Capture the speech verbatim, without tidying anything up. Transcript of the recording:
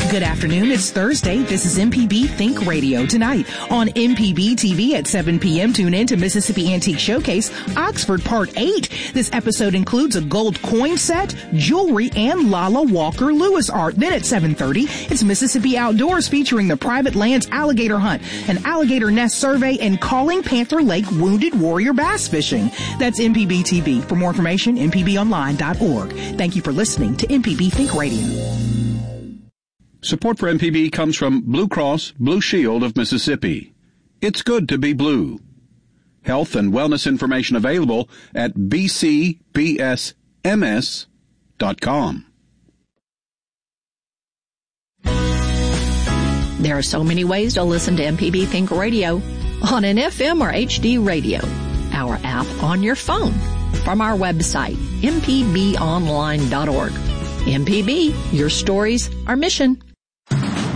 Good afternoon. It's Thursday. This is M P B Think Radio. Tonight on M P B T V at seven p.m. Tune in to Mississippi Antique Showcase, Oxford Part eight. This episode includes a gold coin set, jewelry, and Lala Walker Lewis art. Then at seven thirty, it's Mississippi Outdoors featuring the Private Lands Alligator Hunt, an alligator nest survey, and calling Panther Lake Wounded Warrior bass fishing. That's M P B T V. For more information, m p b online dot org. Thank you for listening to M P B Think Radio. Support for M P B comes from Blue Cross Blue Shield of Mississippi. It's good to be blue. Health and wellness information available at b c b s m s dot com. There are so many ways to listen to M P B Think Radio on an F M or H D radio, our app on your phone, from our website, m p b online dot org. M P B, your stories, our mission.